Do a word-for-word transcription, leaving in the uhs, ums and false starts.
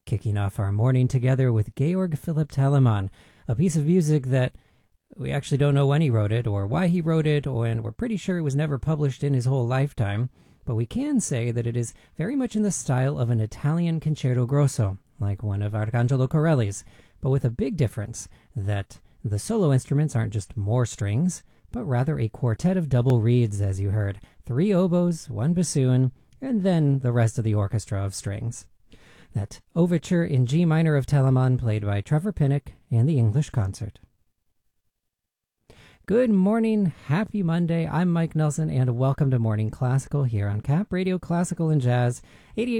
Kicking off our morning together with Georg Philipp Telemann, a piece of music that we actually don't know when he wrote it or why he wrote it, and we're pretty sure it was never published in his whole lifetime, but we can say that it is very much in the style of an Italian concerto grosso, like one of Arcangelo Corelli's, but with a big difference that the solo instruments aren't just more strings, but rather a quartet of double reeds, as you heard, three oboes, one bassoon, and then the rest of the orchestra of strings. That overture in G minor of Telemann, played by Trevor Pinnock and the English Concert. Good morning, happy Monday. I'm Mike Nelson, and welcome to Morning Classical here on Cap Radio Classical and Jazz, eighty-eight